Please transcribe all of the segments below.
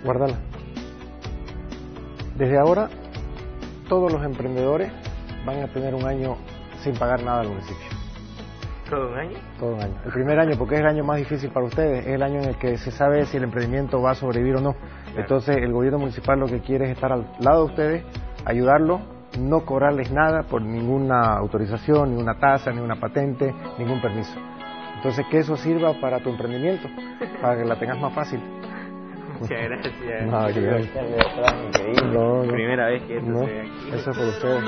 Guárdala. Desde ahora, todos los emprendedores van a tener un año sin pagar nada al municipio. ¿Todo un año? Todo un año. El primer año, porque es el año más difícil para ustedes, es el año en el que se sabe si el emprendimiento va a sobrevivir o no. Claro. Entonces, el gobierno municipal lo que quiere es estar al lado de ustedes, ayudarlos, no cobrarles nada por ninguna autorización, ninguna tasa, ninguna patente, ningún permiso. Entonces, que eso sirva para tu emprendimiento, para que la tengas más fácil. Muchas gracias. No, increíble. No. Primera vez que esto No. se ve aquí. Eso es por ustedes.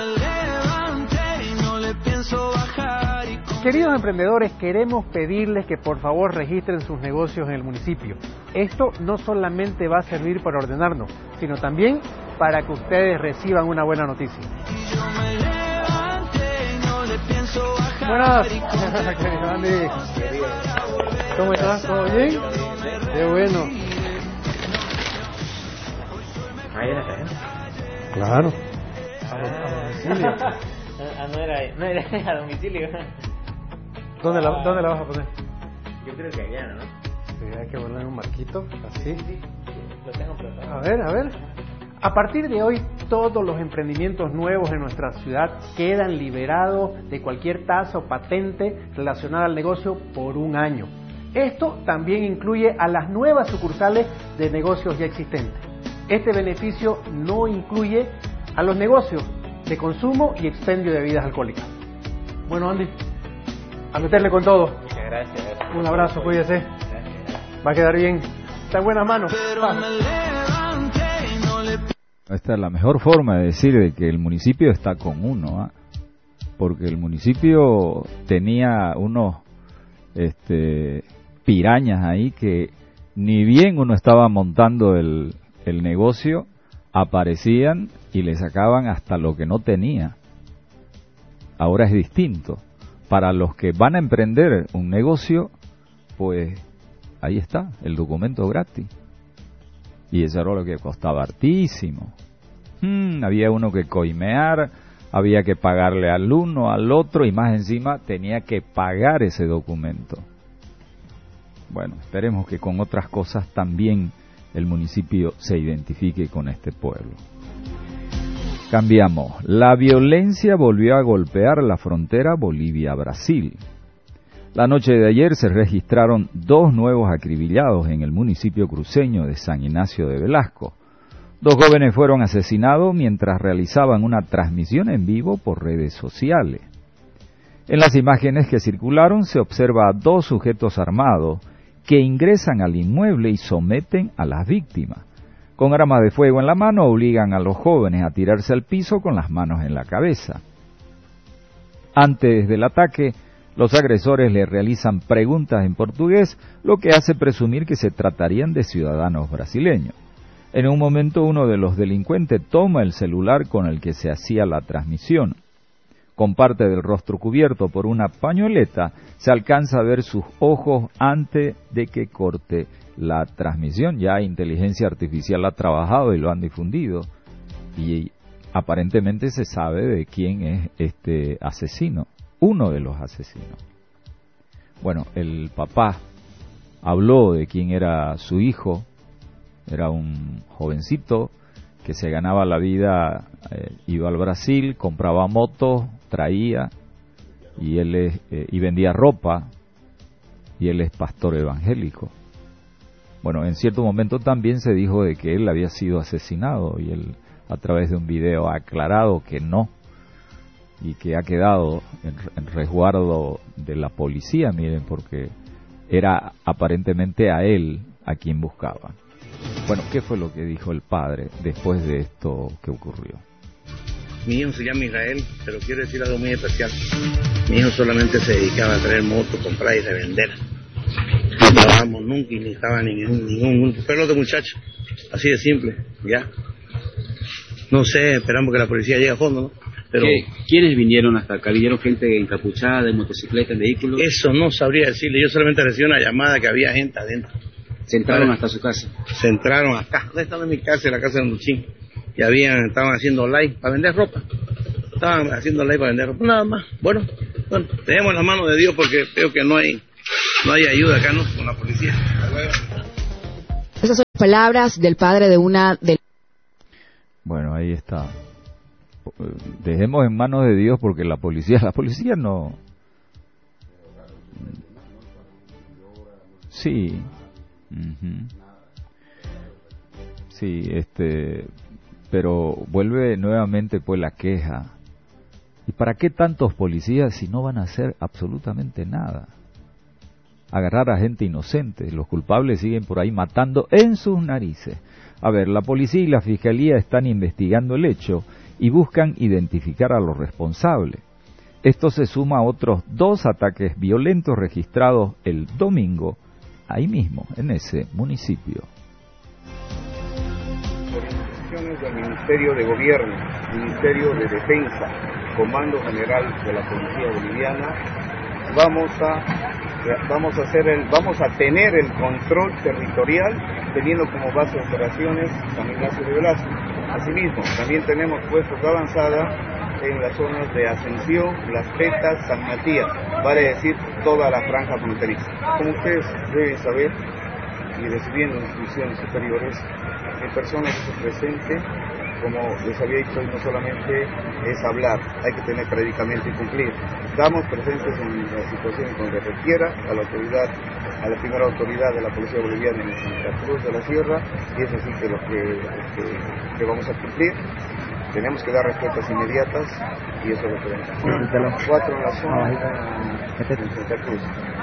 Queridos emprendedores, queremos pedirles que por favor registren sus negocios en el municipio. Esto no solamente va a servir para ordenarnos, sino también para que ustedes reciban una buena noticia. Buenas, Andy. ¿Cómo estás? ¿Todo bien? Qué bueno. Ahí era acá, ¿eh? Claro. A domicilio. No era a domicilio. ¿Dónde la vas a poner? Yo creo que allá, ¿no? Sí, hay que ponerle un marquito, así. Sí, lo tengo preparado. A ver. A partir de hoy, todos los emprendimientos nuevos en nuestra ciudad quedan liberados de cualquier tasa o patente relacionada al negocio por un año. Esto también incluye a las nuevas sucursales de negocios ya existentes. Este beneficio no incluye a los negocios de consumo y expendio de bebidas alcohólicas. Bueno, Andy, a meterle con todo. Muchas gracias. Un abrazo, cuídese. Va a quedar bien. Está en buenas manos. Esta es la mejor forma de decir de que el municipio está con uno, porque el municipio tenía unos pirañas ahí que ni bien uno estaba montando el negocio, aparecían y le sacaban hasta lo que no tenía. Ahora es distinto. Para los que van a emprender un negocio, pues ahí está, el documento gratis. Y eso era lo que costaba hartísimo. Había uno que coimear, había que pagarle al uno, al otro, y más encima tenía que pagar ese documento. Bueno, esperemos que con otras cosas también el municipio se identifique con este pueblo. Cambiamos. La violencia volvió a golpear la frontera Bolivia-Brasil. La noche de ayer se registraron 2 nuevos acribillados en el municipio cruceño de San Ignacio de Velasco. 2 jóvenes fueron asesinados mientras realizaban una transmisión en vivo por redes sociales. En las imágenes que circularon se observa a 2 sujetos armados que ingresan al inmueble y someten a las víctimas. Con armas de fuego en la mano obligan a los jóvenes a tirarse al piso con las manos en la cabeza. Antes del ataque, los agresores le realizan preguntas en portugués, lo que hace presumir que se tratarían de ciudadanos brasileños. En un momento uno de los delincuentes toma el celular con el que se hacía la transmisión. Con parte del rostro cubierto por una pañoleta, se alcanza a ver sus ojos antes de que corte la transmisión. Ya inteligencia artificial ha trabajado y lo han difundido. Y aparentemente se sabe de quién es este asesino, uno de los asesinos. Bueno, el papá habló de quién era su hijo. Era un jovencito que se ganaba la vida, iba al Brasil, compraba motos, traía, y él y vendía ropa, y él es pastor evangélico. Bueno, en cierto momento también se dijo de que él había sido asesinado, y él a través de un video ha aclarado que no, y que ha quedado en resguardo de la policía, miren, porque era aparentemente a él a quien buscaban. Bueno, ¿qué fue lo que dijo el padre después de esto que ocurrió? Mi hijo se llama Israel, pero quiero decir algo muy especial. Mi hijo solamente se dedicaba a traer motos, comprar y revender. No trabajamos nunca y ni estaba ningún pelo de muchacho. Así de simple, ya. No sé, esperamos que la policía llegue a fondo, ¿no? Pero ¿quiénes vinieron hasta acá? ¿Vinieron gente encapuchada, en motocicleta, en vehículos? Eso no sabría decirle. Yo solamente recibí una llamada que había gente adentro. ¿Se entraron hasta su casa? Se entraron acá. Esta no es mi casa, es la casa de Luchín. Y estaban haciendo live para vender ropa. Estaban haciendo live para vender ropa, nada más. Bueno, tenemos la mano de Dios porque creo que no hay ayuda acá, ¿no? Con la policía. Palabras del padre de una de... Bueno, ahí está. Dejemos en manos de Dios porque la policía no... Sí. Sí, pero vuelve nuevamente pues la queja. ¿Y para qué tantos policías si no van a hacer absolutamente nada? Agarrar a gente inocente, los culpables siguen por ahí matando en sus narices. A ver, la policía y la fiscalía están investigando el hecho y buscan identificar a los responsables. Esto se suma a otros 2 ataques violentos registrados el domingo, ahí mismo, en ese municipio. Por instrucciones del Ministerio de Gobierno, Ministerio de Defensa, Comando General de la Policía Boliviana, vamos a tener el control territorial teniendo como base de operaciones San Ignacio de Velasco. Asimismo, también tenemos puestos de avanzada en las zonas de Ascensión, Las Petas, San Matías, vale decir toda la franja fronteriza. Como ustedes deben saber, y recibiendo instrucciones superiores, en persona que se presente, como les había dicho, no solamente es hablar, hay que tener predicamento y cumplir. Estamos presentes en la situación donde requiera a la autoridad, a la primera autoridad de la Policía Boliviana en Santa Cruz de la Sierra, y es así que lo que vamos a cumplir. Tenemos que dar respuestas inmediatas y eso es lo que vamos a hacer. De los 4 en la zona en Santa Cruz.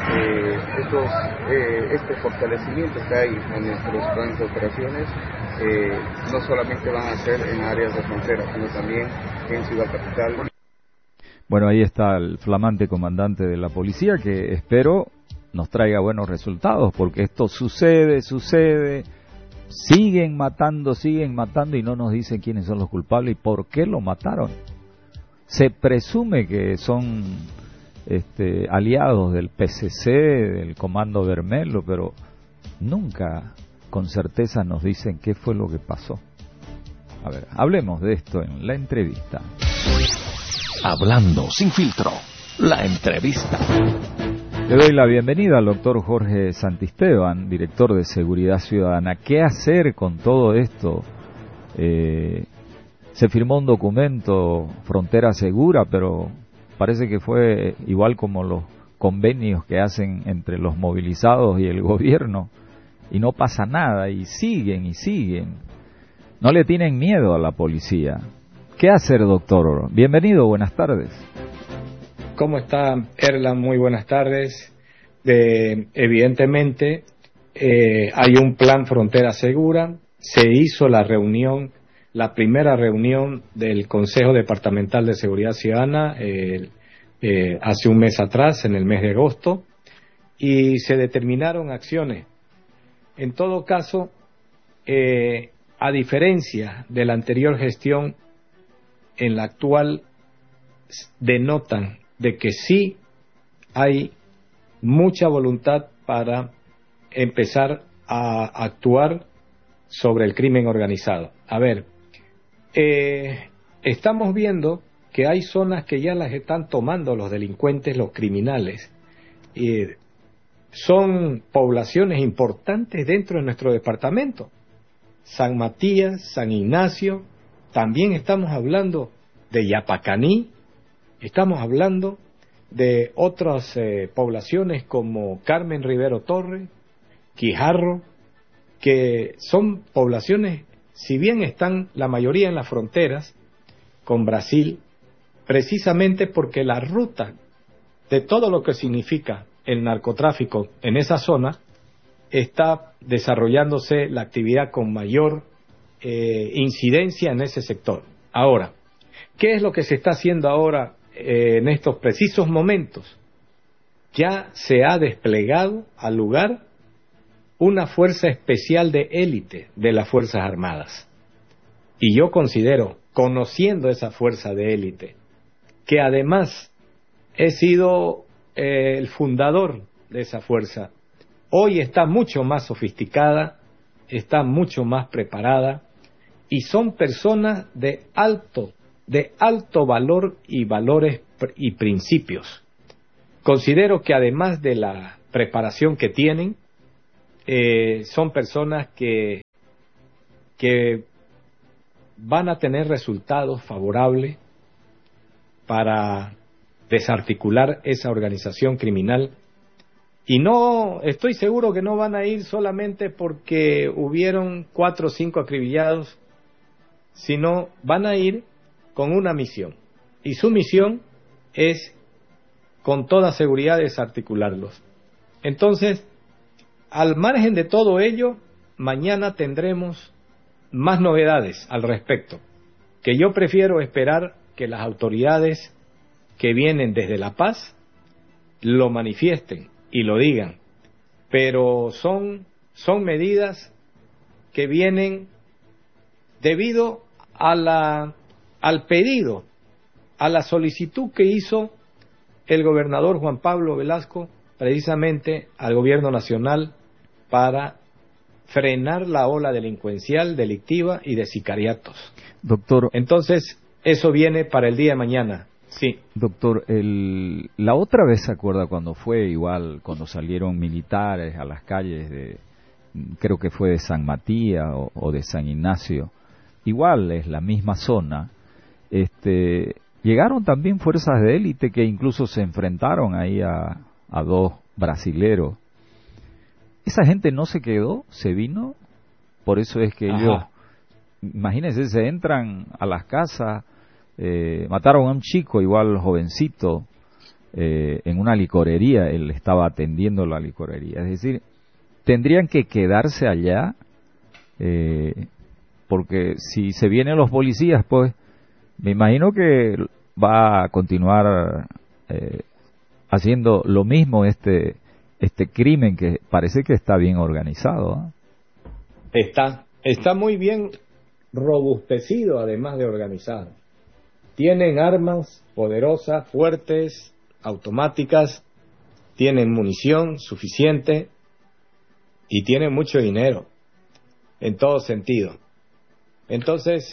Este fortalecimiento que hay en nuestros planes de operaciones no solamente van a ser en áreas de frontera, sino también en Ciudad Capital. Bueno, ahí está el flamante comandante de la policía que espero nos traiga buenos resultados, porque esto sucede, siguen matando y no nos dicen quiénes son los culpables y por qué lo mataron. Se presume que son aliados del PCC, del Comando Bermelo, pero nunca con certeza nos dicen qué fue lo que pasó. A ver, hablemos de esto en la entrevista. Hablando sin filtro, la entrevista. Le doy la bienvenida al doctor Jorge Santisteban, director de Seguridad Ciudadana. ¿Qué hacer con todo esto? Se firmó un documento, Frontera Segura, pero parece que fue igual como los convenios que hacen entre los movilizados y el gobierno, y no pasa nada, y siguen. No le tienen miedo a la policía. ¿Qué hacer, doctor? Bienvenido, buenas tardes. ¿Cómo está, Erlan? Muy buenas tardes. Evidentemente, hay un plan Frontera Segura. Se hizo la primera reunión del Consejo Departamental de Seguridad Ciudadana hace un mes atrás, en el mes de agosto, y se determinaron acciones. En todo caso, a diferencia de la anterior gestión, en la actual denotan de que sí hay mucha voluntad para empezar a actuar sobre el crimen organizado. A ver, estamos viendo que hay zonas que ya las están tomando los delincuentes, los criminales. Son poblaciones importantes dentro de nuestro departamento. San Matías, San Ignacio, también estamos hablando de Yapacaní, estamos hablando de otras poblaciones como Carmen Rivero Torres, Quijarro, que son poblaciones, si bien están la mayoría en las fronteras con Brasil, precisamente porque la ruta de todo lo que significa el narcotráfico en esa zona está desarrollándose la actividad con mayor incidencia en ese sector. Ahora, ¿qué es lo que se está haciendo ahora en estos precisos momentos? Ya se ha desplegado al lugar una fuerza especial de élite de las Fuerzas Armadas. Y yo considero, conociendo esa fuerza de élite, que además he sido el fundador de esa fuerza, hoy está mucho más sofisticada, está mucho más preparada, y son personas de alto valor y valores y principios. Considero que además de la preparación que tienen, son personas que van a tener resultados favorables para desarticular esa organización criminal. Y no, estoy seguro que no van a ir solamente porque hubieron 4 o 5 acribillados, sino van a ir con una misión. Y su misión es, con toda seguridad, desarticularlos. Entonces, al margen de todo ello, mañana tendremos más novedades al respecto, que yo prefiero esperar que las autoridades que vienen desde La Paz lo manifiesten y lo digan, pero son medidas que vienen debido al pedido, a la solicitud que hizo el gobernador Juan Pablo Velasco precisamente al gobierno nacional para frenar la ola delincuencial, delictiva y de sicariatos. Doctor, entonces eso viene para el día de mañana. Sí. Doctor, la otra vez se acuerda cuando fue igual, cuando salieron militares a las calles de, creo que fue de San Matías o de San Ignacio, igual es la misma zona, llegaron también fuerzas de élite que incluso se enfrentaron ahí a 2 brasileros. Esa gente no se quedó, se vino, por eso es que ellos, imagínense, se entran a las casas, mataron a un chico, igual jovencito, en una licorería, él estaba atendiendo la licorería, es decir, tendrían que quedarse allá, porque si se vienen los policías, pues, me imagino que va a continuar haciendo lo mismo este crimen que parece que está bien organizado. Está muy bien robustecido, además de organizado. Tienen armas poderosas, fuertes, automáticas, tienen munición suficiente y tienen mucho dinero, en todo sentido. Entonces,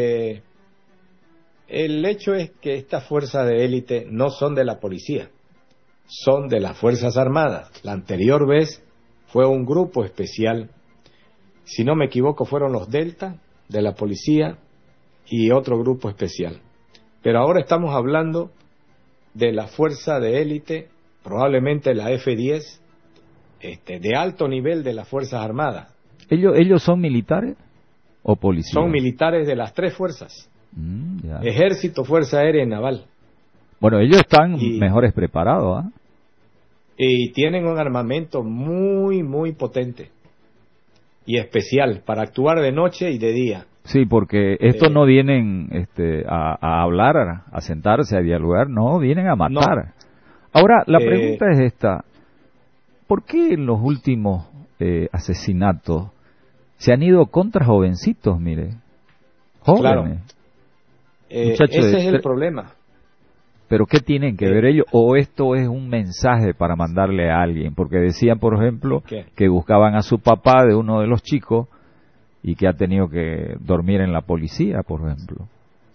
el hecho es que estas fuerzas de élite no son de la policía, son de las Fuerzas Armadas. La anterior vez fue un grupo especial, si no me equivoco fueron los Delta de la policía y otro grupo especial. Pero ahora estamos hablando de la fuerza de élite, probablemente la F-10, de alto nivel de las Fuerzas Armadas. ¿Ellos son militares o policías? Son militares de las 3 fuerzas, Ejército, Fuerza Aérea y Naval. Bueno, ellos están mejores preparados, ¿ah? Y tienen un armamento muy, muy potente y especial para actuar de noche y de día. Sí, porque estos no vienen a hablar, a sentarse, a dialogar, no, vienen a matar. No. Ahora, la pregunta es esta: ¿por qué en los últimos asesinatos se han ido contra jovencitos, mire? Jóvenes. Claro. Ese es el problema. ¿Pero qué tienen que ver ellos? ¿O esto es un mensaje para mandarle a alguien? Porque decían, por ejemplo, que buscaban a su papá de uno de los chicos y que ha tenido que dormir en la policía, por ejemplo.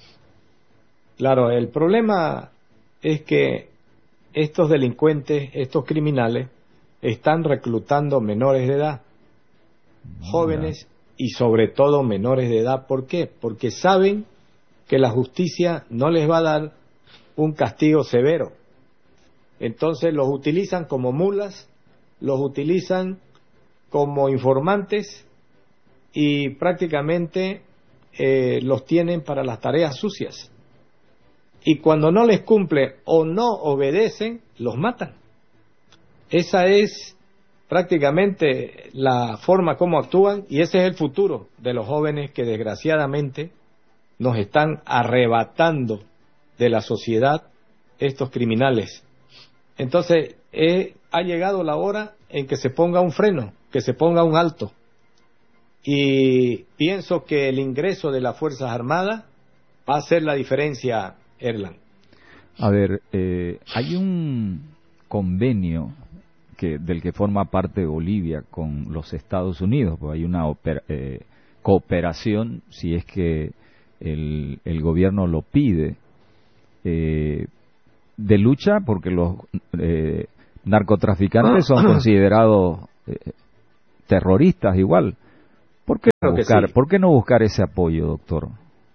Claro, el problema es que estos delincuentes, estos criminales, están reclutando menores de edad, jóvenes y sobre todo menores de edad. ¿Por qué? Porque saben que la justicia no les va a dar un castigo severo. Entonces los utilizan como mulas, los utilizan como informantes y prácticamente los tienen para las tareas sucias. Y cuando no les cumple o no obedecen, los matan. Esa es prácticamente la forma como actúan y ese es el futuro de los jóvenes que desgraciadamente nos están arrebatando de la sociedad estos criminales. Entonces ha llegado la hora en que se ponga un freno, que se ponga un alto. Y pienso que el ingreso de las Fuerzas Armadas va a hacer la diferencia, Erlan. A ver, hay un convenio del que forma parte Bolivia con los Estados Unidos, pues hay una cooperación, si es que el gobierno lo pide, de lucha, porque los narcotraficantes son considerados terroristas igual. ¿Por qué no Claro que buscar, sí. ¿por qué no buscar ese apoyo, doctor?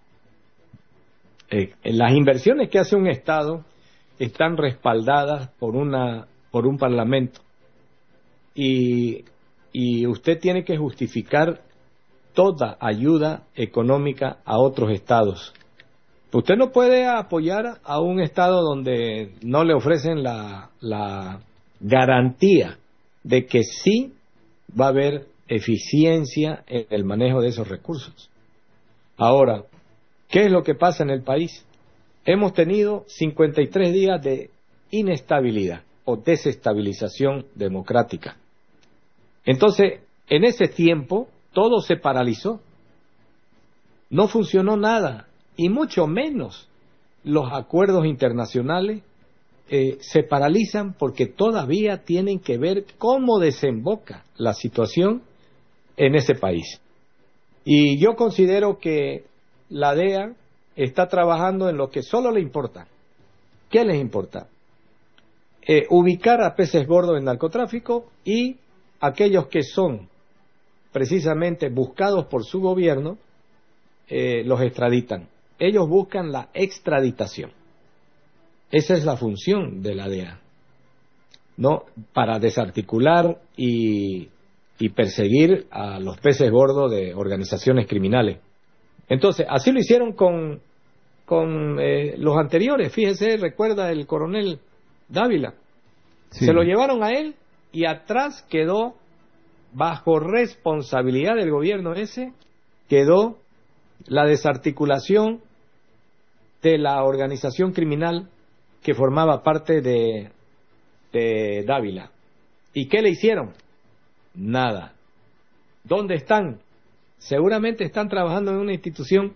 Las inversiones que hace un Estado están respaldadas por un parlamento y usted tiene que justificar toda ayuda económica a otros estados. Usted no puede apoyar a un estado donde no le ofrecen la garantía de que sí va a haber eficiencia en el manejo de esos recursos. Ahora, ¿qué es lo que pasa en el país? Hemos tenido 53 días de inestabilidad o desestabilización democrática. Entonces, en ese tiempo, todo se paralizó. No funcionó nada, y mucho menos los acuerdos internacionales se paralizan porque todavía tienen que ver cómo desemboca la situación en ese país. Y yo considero que la DEA está trabajando en lo que solo le importa. ¿Qué les importa? Ubicar a peces gordos en narcotráfico y aquellos que son precisamente buscados por su gobierno, los extraditan. Ellos buscan la extraditación. Esa es la función de la DEA, ¿no? Para desarticular y perseguir a los peces gordos de organizaciones criminales. Entonces, así lo hicieron con los anteriores. Fíjese, recuerda el coronel Dávila. Sí. Se lo llevaron a él y atrás quedó, bajo responsabilidad del gobierno ese, quedó la desarticulación de la organización criminal que formaba parte de Dávila. ¿Y qué le hicieron? Nada. ¿Dónde están? Seguramente están trabajando en una institución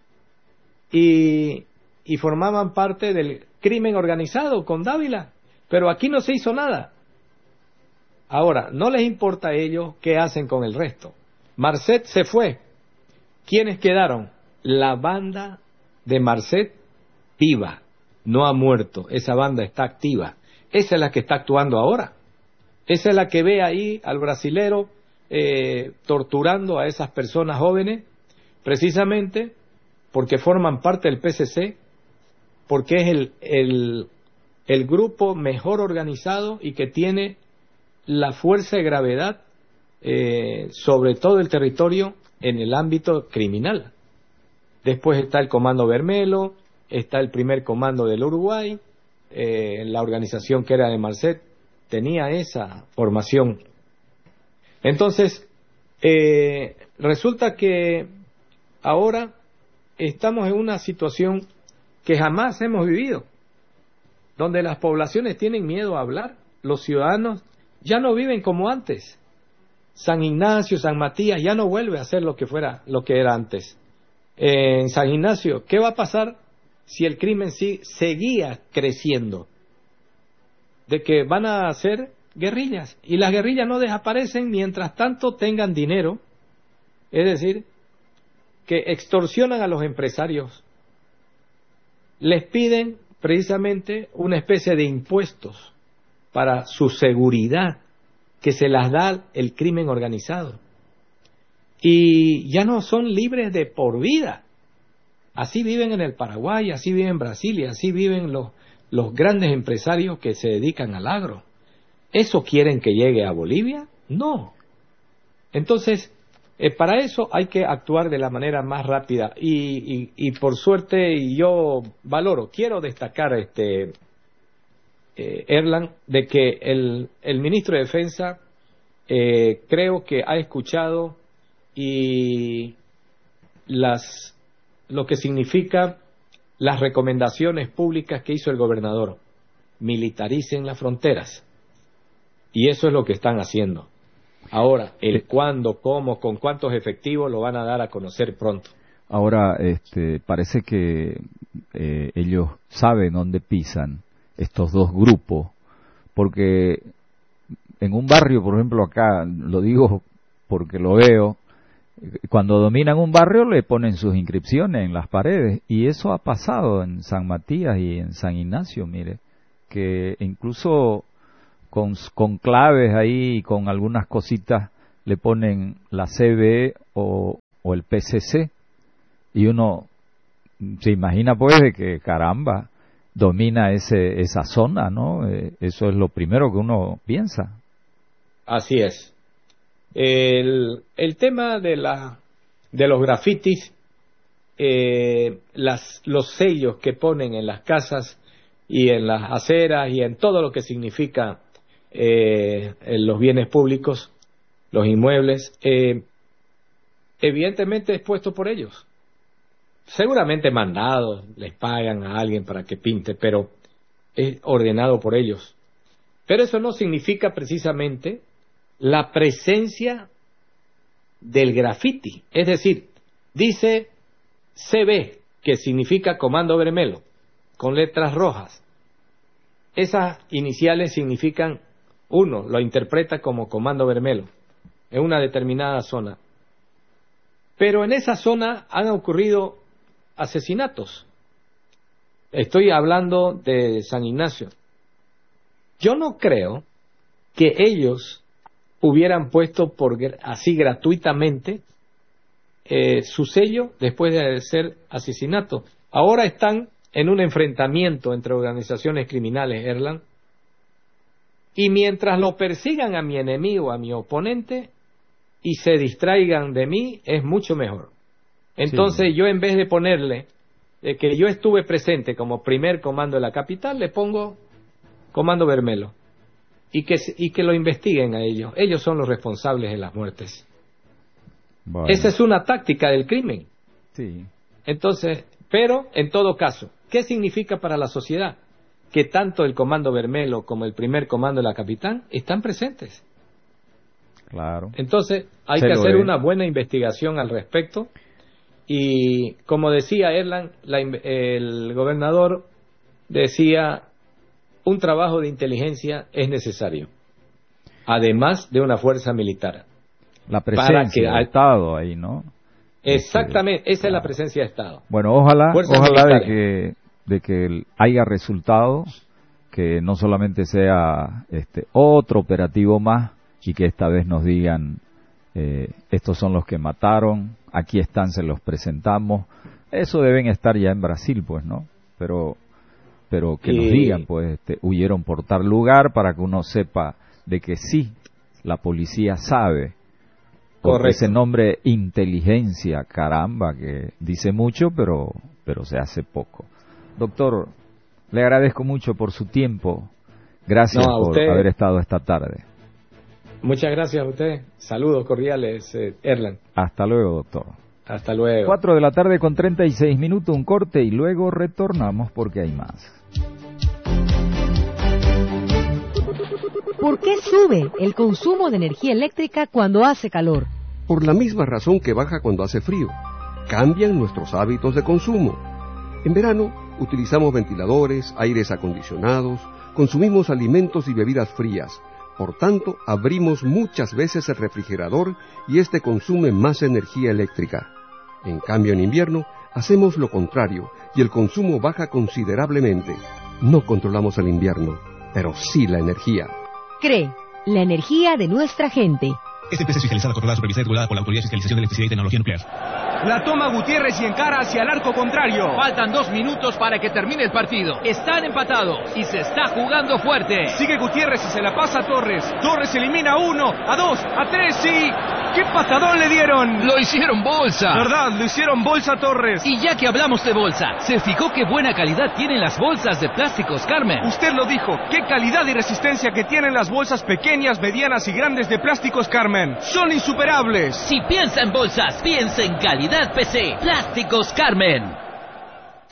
y formaban parte del crimen organizado con Dávila, pero aquí no se hizo nada. Ahora, no les importa a ellos qué hacen con el resto. Marcet se fue. ¿Quiénes quedaron? La banda de Marcet viva, no ha muerto, esa banda está activa. Esa es la que está actuando ahora. Esa es la que ve ahí al brasilero torturando a esas personas jóvenes, precisamente porque forman parte del PCC, porque es el grupo mejor organizado y que tiene la fuerza de gravedad sobre todo el territorio en el ámbito criminal. Después está el Comando Bermelo, está el primer comando del Uruguay, la organización que era de Marcet tenía esa formación. Entonces, resulta que ahora estamos en una situación que jamás hemos vivido, donde las poblaciones tienen miedo a hablar, los ciudadanos ya no viven como antes. San Ignacio, San Matías ya no vuelve a ser lo que era antes. En San Ignacio, ¿qué va a pasar si el crimen seguía creciendo? De que van a hacer guerrillas, y las guerrillas no desaparecen mientras tanto tengan dinero, es decir, que extorsionan a los empresarios, les piden precisamente una especie de impuestos para su seguridad, que se las da el crimen organizado, y ya no son libres de por vida. Así viven en el Paraguay, así viven en Brasil y así viven los grandes empresarios que se dedican al agro. ¿Eso quieren que llegue a Bolivia? No. Entonces, para eso hay que actuar de la manera más rápida y por suerte, y yo quiero destacar Erland, de que el ministro de Defensa creo que ha escuchado y lo que significa las recomendaciones públicas que hizo el gobernador. Militaricen las fronteras. Y eso es lo que están haciendo. Ahora, el cuándo, cómo, con cuántos efectivos lo van a dar a conocer pronto. Ahora, parece que ellos saben dónde pisan estos dos grupos, porque en un barrio, por ejemplo acá, lo digo porque lo veo, cuando dominan un barrio le ponen sus inscripciones en las paredes, y eso ha pasado en San Matías y en San Ignacio, mire, que incluso con claves ahí, con algunas cositas le ponen la CBE o el PCC, y uno se imagina pues de que caramba, domina esa zona, ¿no? Eso es lo primero que uno piensa. Así es. El tema de los grafitis, los sellos que ponen en las casas y en las aceras y en todo lo que significa en los bienes públicos, los inmuebles, evidentemente es puesto por ellos. Seguramente mandados, les pagan a alguien para que pinte, pero es ordenado por ellos. Pero eso no significa precisamente la presencia del grafiti. Es decir, dice CB, que significa Comando Bermelo, con letras rojas. Esas iniciales significan, uno lo interpreta como Comando Bermelo, en una determinada zona. Pero en esa zona han ocurrido asesinatos. Estoy hablando de San Ignacio. Yo no creo que ellos hubieran puesto así gratuitamente su sello después de ser asesinato. Ahora están en un enfrentamiento entre organizaciones criminales, Erland, y mientras lo persigan a mi enemigo, a mi oponente, y se distraigan de mí, es mucho mejor. Entonces sí. Yo, en vez de ponerle que yo estuve presente como primer comando de la capital, le pongo Comando Bermelo, y que lo investiguen a ellos. Ellos son los responsables de las muertes. Bueno. Esa es una táctica del crimen. Sí. Entonces, pero en todo caso, ¿qué significa para la sociedad? Que tanto el Comando Bermelo como el primer comando de la capital están presentes. Claro. Entonces, hay que hacer una buena investigación al respecto. Y como decía Erland, el gobernador decía, un trabajo de inteligencia es necesario, además de una fuerza militar. La presencia de Estado ahí, ¿no? Exactamente, esa es la presencia de Estado. Bueno, ojalá de que haya resultado, que no solamente sea otro operativo más, y que esta vez nos digan, estos son los que mataron, aquí están, se los presentamos. Eso deben estar ya en Brasil, pues, ¿no? Pero que nos digan, pues, huyeron por tal lugar, para que uno sepa de que sí, la policía sabe. Correcto. Ese nombre inteligencia, caramba, que dice mucho, pero se hace poco. Doctor, le agradezco mucho por su tiempo. Gracias por haber estado esta tarde. Muchas gracias a usted. Saludos cordiales, Erland. Hasta luego, doctor. Hasta luego. 4 de la tarde con 36 minutos, un corte y luego retornamos porque hay más. ¿Por qué sube el consumo de energía eléctrica cuando hace calor? Por la misma razón que baja cuando hace frío. Cambian nuestros hábitos de consumo. En verano utilizamos ventiladores, aires acondicionados, consumimos alimentos y bebidas frías. Por tanto, abrimos muchas veces el refrigerador y este consume más energía eléctrica. En cambio, en invierno, hacemos lo contrario y el consumo baja considerablemente. No controlamos el invierno, pero sí la energía. CRE, la energía de nuestra gente. Esta empresa es fiscalizada, controlada, supervisada y regulada por la Autoridad de Fiscalización de Electricidad y Tecnología Nuclear. La toma Gutiérrez y encara hacia el arco contrario. Faltan 2 minutos para que termine el partido. Están empatados y se está jugando fuerte. Sigue Gutiérrez y se la pasa a Torres. Torres elimina a 1, a 2, a 3 y... ¡qué patadón le dieron! Lo hicieron bolsa. ¿Verdad? Lo hicieron bolsa a Torres. Y ya que hablamos de bolsa, ¿se fijó qué buena calidad tienen las bolsas de Plásticos Carmen? Usted lo dijo. ¡Qué calidad y resistencia que tienen las bolsas pequeñas, medianas y grandes de Plásticos Carmen! ¡Son insuperables! Si piensa en bolsas, piensa en calidad PC. Plásticos Carmen.